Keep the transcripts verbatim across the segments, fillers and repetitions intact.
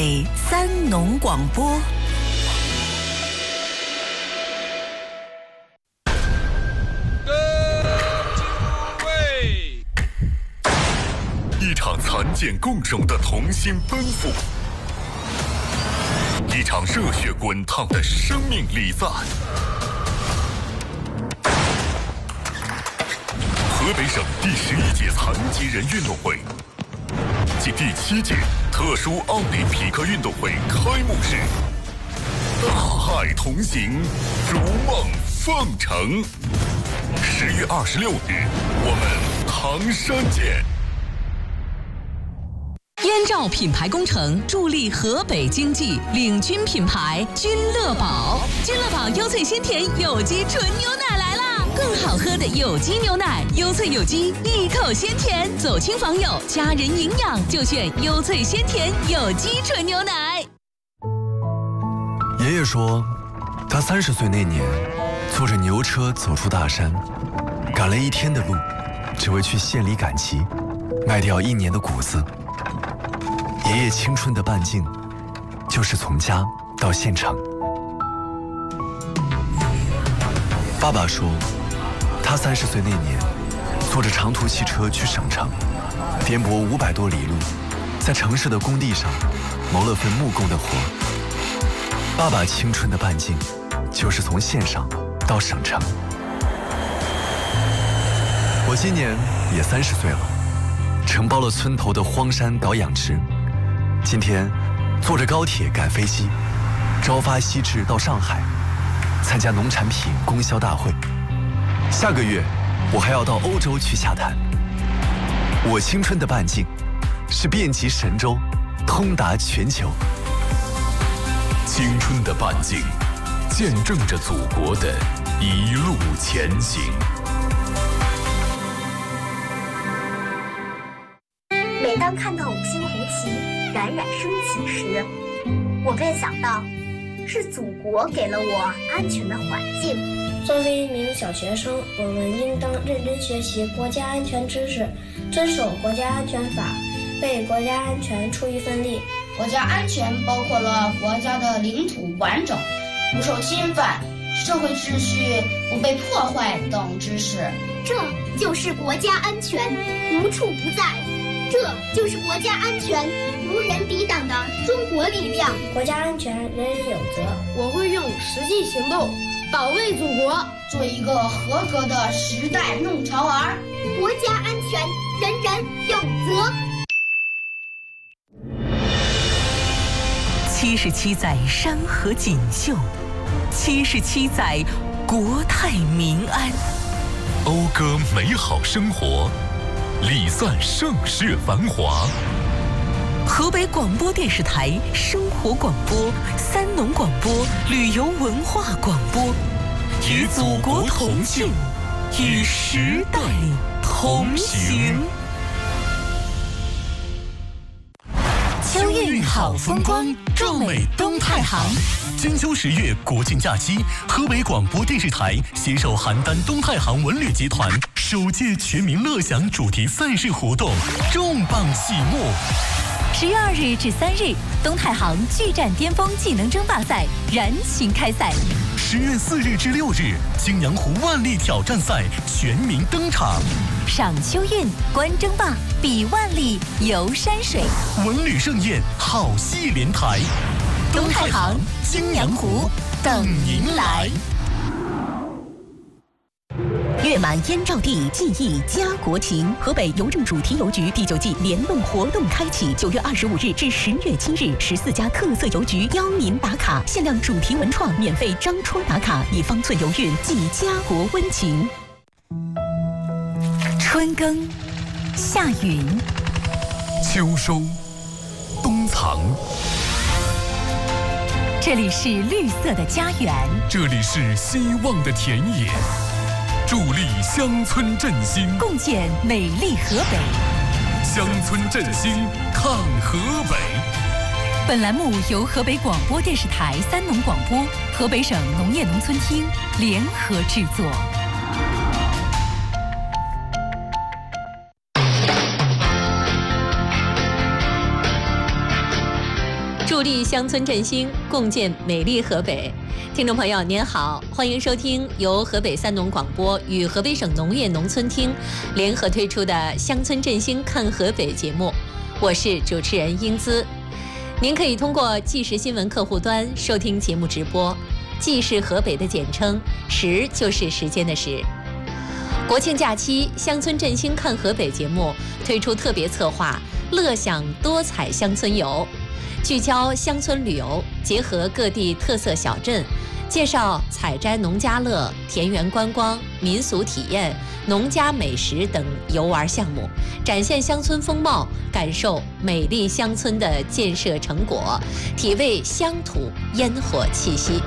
北三农广播。 一场残剑共手的同心奔赴，一场热血滚烫的生命礼赞。河北省第十一届残疾人运动会暨第七届特殊奥林匹克运动会开幕式，大爱同行，如梦奉承。十月二十六日，我们唐山见。 燕赵品牌工程助力河北经济，领军品牌君乐宝。君乐宝优萃鲜甜有机纯牛奶来啦！更好喝的有机牛奶，优萃有机，一口鲜甜，走亲访友，家人营养就选优萃鲜甜有机纯牛奶。 爷爷说，他三十岁那年，坐着牛车走出大山，赶了一天的路，只为去县里赶集，卖掉一年的谷子。爷爷青春的半径，就是从家到县城。爸爸说，他三十岁那年，坐着长途汽车去省城，颠簸五百多里路，在城市的工地上谋了份木工的活。爸爸青春的半径，就是从县上到省城。我今年也三十岁了，承包了村头的荒山搞养殖。今天坐着高铁赶飞机，朝发夕至到上海，参加农产品供销大会。下个月我还要到欧洲去洽谈。我青春的半径是遍及神州，通达全球。 青春的半径，见证着祖国的一路前行。 每当看到五星红旗冉冉升起时，我便想到，是祖国给了我安全的环境。 作为一名小学生，我们应当认真学习国家安全知识，遵守国家安全法，为国家安全出一份力。 国家安全包括了国家的领土完整、不受侵犯、社会秩序不被破坏等知识。 这就是国家安全，无处不在。这就是国家安全无人抵挡的中国力量。 国家安全人人有责， 我会用实际行动保卫祖国， 做一个合格的时代弄潮儿。 国家安全人人有责。 七十七载山河锦绣，七十七载国泰民安， 讴歌美好生活，礼赞盛世繁华。 河北广播电视台生活广播、三农广播、旅游文化广播，与祖国同庆，与时代同行。 秋韵好风光，壮美东太行。金秋十月国庆假期，河北广播电视台携手邯郸东太行文旅集团首届全民乐享主题赛事活动重磅启幕。 十月二日至三日，东太行巨战巅峰技能争霸赛燃情开赛。 十月四日至六日，青阳湖万历挑战赛全民登场。 赏秋韵，观争霸，比万历，游山水， 文旅盛宴，好戏连台。 东太行、青阳湖等您来。月满燕赵地，记忆家国情。河北邮政主题邮局第九季联动活动开启，九月二十五日至十月七日，十四家特色邮局邀您打卡，限量主题文创，免费张戳打卡，以方寸邮运，寄家国温情。春耕，夏耘， 秋收，冬藏。 这里是绿色的家园， 这里是希望的田野。助力乡村振兴， 共建美丽河北。 乡村振兴看河北。 本栏目由河北广播电视台三农广播、河北省农业农村厅联合制作。 助力乡村振兴，共建美丽河北。听众朋友您好，欢迎收听由河北三农广播与河北省农业农村厅联合推出的《乡村振兴看河北》节目，我是主持人英姿。您可以通过即时新闻客户端收听节目直播，即是河北的简称，时就是时间的时。国庆假期，乡村振兴看河北节目推出特别策划乐享多彩乡村游，聚焦乡村旅游，结合各地特色小镇，介绍采摘农家乐、田园观光、民俗体验、农家美食等游玩项目，展现乡村风貌，感受美丽乡村的建设成果，体味乡土烟火气息。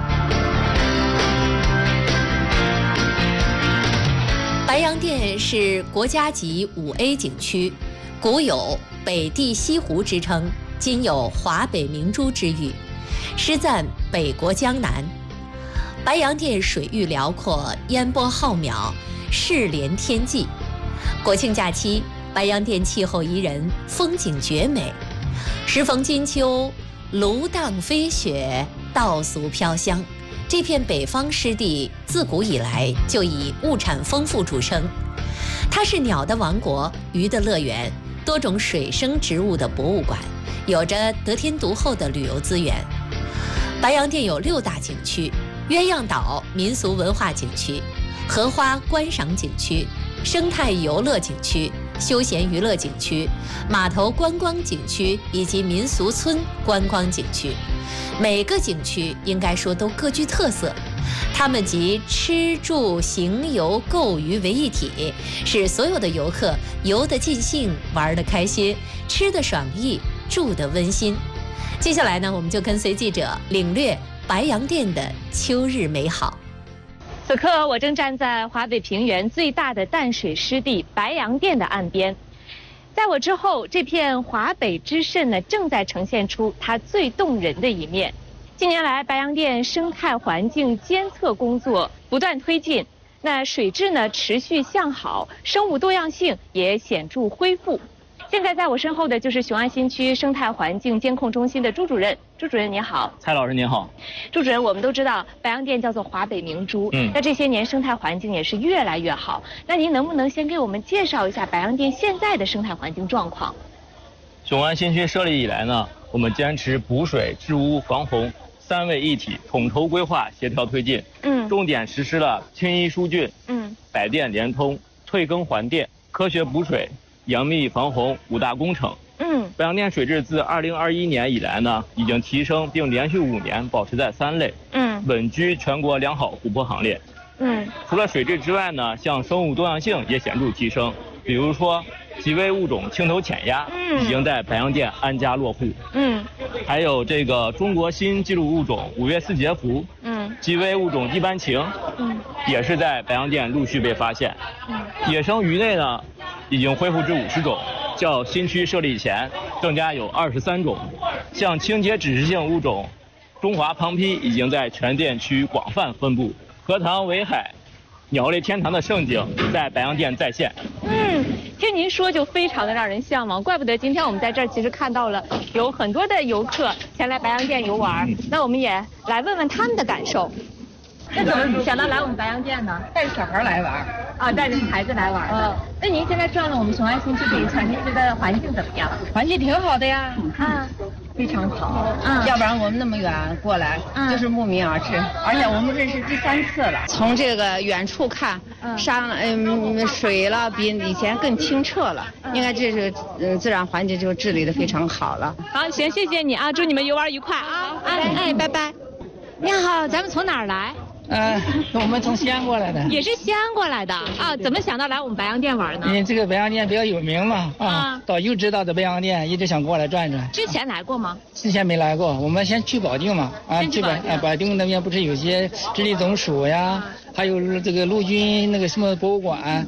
白洋淀是国家级五 A 景区，古有北地西湖之称，今有华北明珠之誉，诗赞北国江南。白洋淀水域辽阔，烟波浩渺，势连天际。国庆假期，白洋淀气候宜人，风景绝美。时逢金秋，芦荡飞雪，稻俗飘香。这片北方湿地自古以来就以物产丰富著称，它是鸟的王国、鱼的乐园、多种水生植物的博物馆，有着得天独厚的旅游资源。白洋淀有六大景区：鸳鸯岛民俗文化景区、荷花观赏景区、生态游乐景区、休闲娱乐景区、码头观光景区以及民俗村观光景区。每个景区应该说都各具特色，它们集吃住行游购娱为一体，使所有的游客游得尽兴，玩得开心，吃得爽意，住得温馨。接下来呢，我们就跟随记者领略白洋淀的秋日美好。此刻我正站在华北平原最大的淡水湿地白洋淀的岸边，在我之后，这片华北之肾呢，正在呈现出它最动人的一面。近年来，白洋淀生态环境监测工作不断推进，那水质呢持续向好，生物多样性也显著恢复。现在在我身后的就是雄安新区生态环境监控中心的朱主任。朱主任您好。 蔡老师您好。 朱主任，我们都知道白洋淀叫做华北明珠，嗯，那这些年生态环境也是越来越好。那您能不能先给我们介绍一下白洋淀现在的生态环境状况？ 雄安新区设立以来呢，我们坚持补水、治污、防洪三位一体统筹规划、协调推进，嗯，重点实施了清一疏浚、嗯，百电联通、退耕还电、科学补水、杨幂防洪五大工程。嗯，白洋淀水质自二零二一年以来呢，已经提升，并连续五年保持在三类，嗯，稳居全国良好湖泊行列。嗯，除了水质之外呢，像生物多样性也显著提升，比如说极危物种青头潜鸭，嗯，已经在白洋淀安家落户。嗯，还有这个中国新纪录物种五岳四节蝠，嗯，极危物种一般情，嗯，也是在白洋淀陆续被发现。嗯，野生鱼类呢，已经恢复至五十种。较新区设立前增加有二十三种，像清洁指示性物种中华庞批已经在全淀区广泛分布，荷塘围海鸟类天堂的盛景在白洋淀再现。嗯，听您说就非常的让人向往，怪不得今天我们在这儿其实看到了有很多的游客前来白洋淀游玩，嗯，那我们也来问问他们的感受。那怎么想到来我们白洋淀呢？ 带着小孩来玩啊，带着孩子来玩的。嗯，那您现在转了我们雄安新区这一圈，您觉得环境怎么样？ 环境挺好的呀，啊，非常好。嗯，要不然我们那么远过来，嗯，就是慕名而至。而且我们这是第三次了。从这个远处看，嗯，山嗯水了比以前更清澈了，应该这是嗯自然环境就治理的非常好了。 好，行，谢谢你啊，祝你们游玩愉快啊！哎哎，拜拜。你好，咱们从哪儿来？ 呃，我们从西安过来的， 也是西安过来的啊？怎么想到来我们白洋淀玩呢？ 因为这个白洋淀比较有名嘛，啊，啊导游知道的白洋淀，一直想过来转转。 之前来过吗？ 之前没来过，我们先去保定嘛，啊，去保啊保定那边不是有些直隶总署呀，啊，还有这个陆军那个什么博物馆，啊，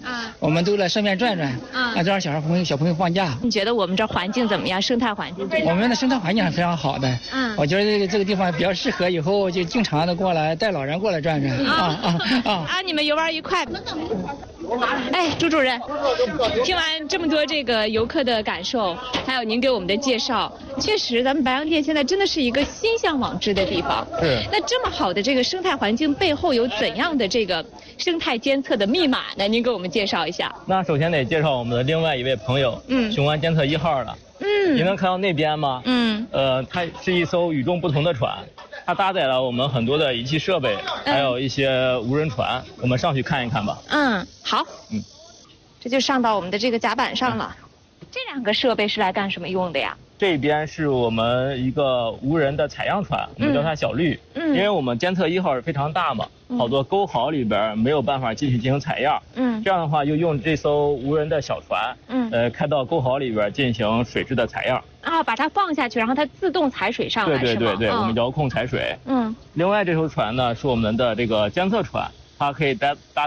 我们都来上面转转，啊，这让小孩朋友小朋友放假。 你觉得我们这环境怎么样？生态环境？ 我们的生态环境是非常好的。嗯，我觉得这个这个地方比较适合以后就经常的过来带老人过来转转。啊啊啊！啊，你们游玩愉快。哎，朱主任，听完这么多这个游客的感受，还有您给我们的介绍，确实咱们白洋淀现在真的是一个心向往之的地方。 是。 那这么好的这个生态环境背后有怎样的这个生态监测的密码呢？您给我们介绍一下。 那首先得介绍我们的另外一位朋友，嗯，雄安监测一号了。 嗯。 你能看到那边吗？嗯。呃，它是一艘与众不同的船。它搭载了我们很多的仪器设备，还有一些无人船，嗯、我们上去看一看吧。 嗯，好。嗯，这就上到我们的这个甲板上了。嗯、这两个设备是来干什么用的呀？ 这边是我们一个无人的采样船，我们叫它小绿。嗯。因为我们监测一号是非常大嘛，嗯、好多沟壕里边没有办法进去进行采样。嗯。这样的话，就用这艘无人的小船，嗯，呃，开到沟壕里边进行水质的采样。 啊，把它放下去，然后它自动采水上来， 对对对对， 是吗？ 我们遥控采水。 嗯。 另外这艘船呢是我们的这个监测船，它可以搭搭